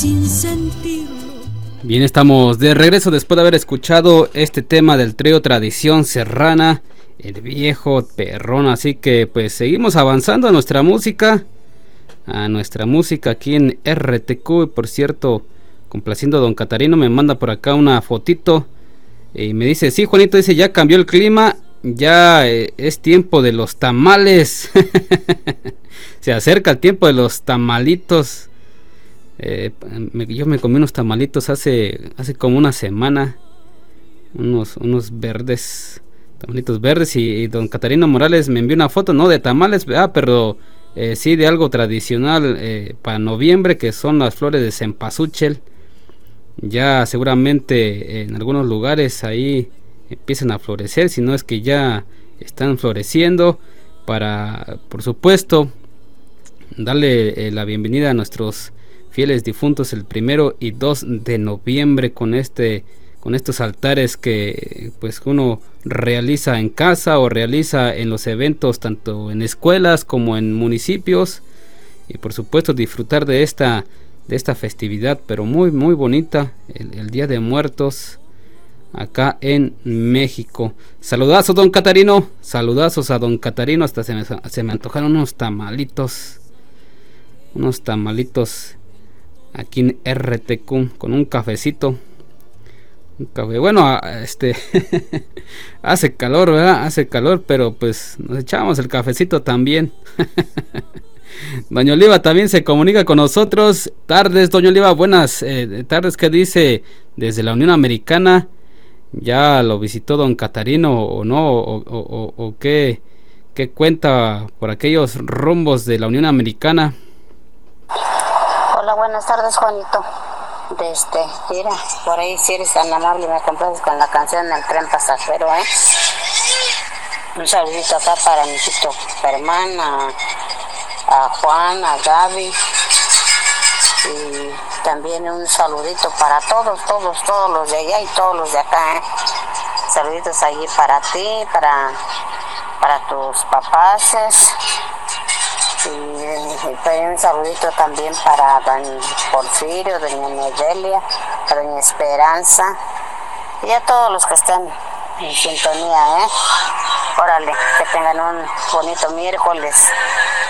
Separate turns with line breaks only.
sin sentirlo.
Bien, estamos de regreso después de haber escuchado este tema del trío Tradición Serrana, el viejo perrón. Así que pues seguimos avanzando a nuestra música aquí en RTQ. Y por cierto, complaciendo a don Catarino, me manda por acá una fotito y me dice: sí, Juanito, dice, ya cambió el clima, ya es tiempo de los tamales. Se acerca el tiempo de los tamalitos. Yo me comí unos tamalitos hace como una semana, unos verdes, tamalitos verdes, y don Catarino Morales me envió una foto, no de tamales, pero sí de algo tradicional para noviembre, que son las flores de cempasúchil. Ya seguramente en algunos lugares ahí empiezan a florecer, si no es que ya están floreciendo, para, por supuesto, darle la bienvenida a nuestros fieles difuntos el 1 y 2 de noviembre con estos altares que pues uno realiza en casa o realiza en los eventos, tanto en escuelas como en municipios, y por supuesto disfrutar de esta festividad, pero muy muy bonita, el Día de Muertos acá en México. Saludazos, don Catarino, saludazos a don Catarino. Hasta se me antojaron unos tamalitos aquí en RTQ con un cafecito. Un café, bueno, hace calor, ¿verdad? Hace calor, pero pues nos echamos el cafecito también. Doña Oliva también se comunica con nosotros. Tardes, doña Oliva, buenas tardes. ¿Qué dice desde la Unión Americana? ¿Ya lo visitó don Catarino o no? ¿O qué cuenta por aquellos rumbos de la Unión Americana?
Hola, buenas tardes, Juanito. Mira, por ahí si eres tan amable me complaces con la canción El Tren Pasajero, Un saludito acá para mi hijito Germán, a Juan, a Gaby, y también un saludito para todos los de allá y todos los de acá, Saluditos allí para ti, para tus papaces. Y un saludito también para don Porfirio, doña Nedelia, doña Esperanza y a todos los que están en sintonía, Órale, que tengan un bonito miércoles.